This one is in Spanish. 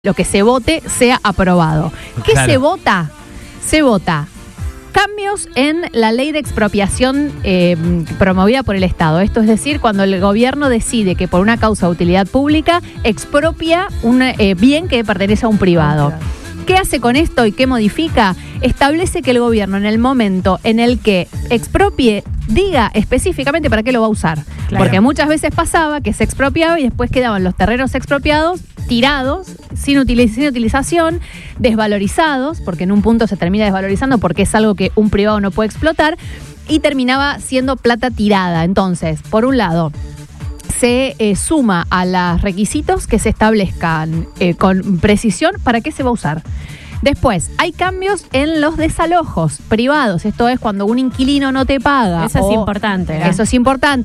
lo que se vote sea aprobado. ¿Qué Claro. se vota? Se vota cambios en la ley de expropiación promovida por el Estado. Esto es decir, cuando el gobierno decide que por una causa de utilidad pública expropia un bien que pertenece a un privado. ¿Qué hace con esto y qué modifica? Establece que el gobierno, en el momento en el que expropie, diga específicamente para qué lo va a usar. Claro. Porque muchas veces pasaba que se expropiaba y después quedaban los terrenos expropiados tirados, sin utilización, desvalorizados, porque en un punto se termina desvalorizando porque es algo que un privado no puede explotar, y terminaba siendo plata tirada. Entonces, por un lado, se suma a los requisitos que se establezcan con precisión para qué se va a usar. Después, hay cambios en los desalojos privados. Esto es cuando un inquilino no te paga. Eso es importante. Eso es importante.